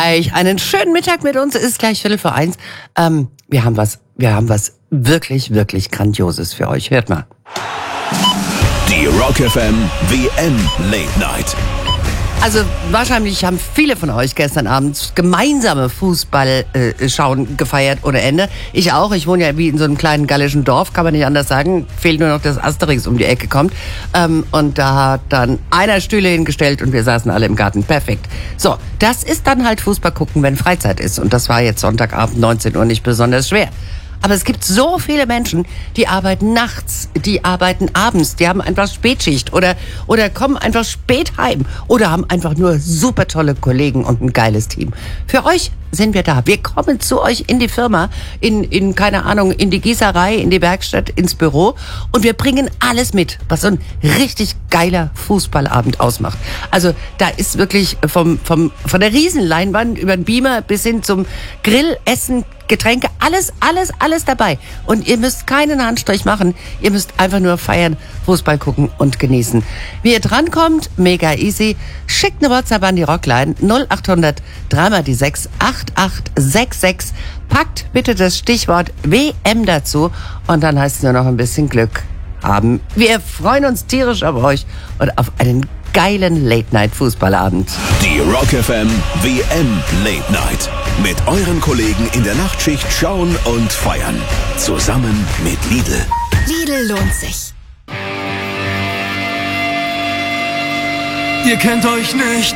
euch einen schönen Mittag mit uns. Es ist gleich 12:45. Wir haben was wirklich, wirklich Grandioses für euch. Hört mal. Die Rock FM WM Late Night. Also wahrscheinlich haben viele von euch gestern Abend gemeinsame Fußball-Schauen gefeiert ohne Ende. Ich auch. Ich wohne ja wie in so einem kleinen gallischen Dorf, kann man nicht anders sagen. Fehlt nur noch, dass Asterix um die Ecke kommt. Und da hat dann einer Stühle hingestellt und wir saßen alle im Garten. Perfekt. So, das ist dann halt Fußball gucken, wenn Freizeit ist. Und das war jetzt Sonntagabend 19 Uhr nicht besonders schwer. Aber es gibt so viele Menschen, die arbeiten nachts, die arbeiten abends, die haben einfach Spätschicht oder kommen einfach spät heim oder haben einfach nur super tolle Kollegen und ein geiles Team. Für euch sind wir da. Wir kommen zu euch in die Firma, in keine Ahnung, in die Gießerei, in die Werkstatt, ins Büro und wir bringen alles mit, was so ein richtig geiler Fußballabend ausmacht. Also da ist wirklich von der Riesenleinwand über den Beamer bis hin zum Grill, Essen, Getränke, alles dabei. Und ihr müsst keinen Handstrich machen. Ihr müsst einfach nur feiern, Fußball gucken und genießen. Wie ihr drankommt, mega easy. Schickt eine WhatsApp an die Rockline 0800 3 die 6 8866. Packt bitte das Stichwort WM dazu und dann heißt es nur noch ein bisschen Glück haben. Wir freuen uns tierisch auf euch und auf einen geilen Late-Night-Fußballabend. Die Rock FM WM Late Night. Mit euren Kollegen in der Nachtschicht schauen und feiern. Zusammen mit Lidl. Lidl lohnt sich. Ihr kennt euch nicht.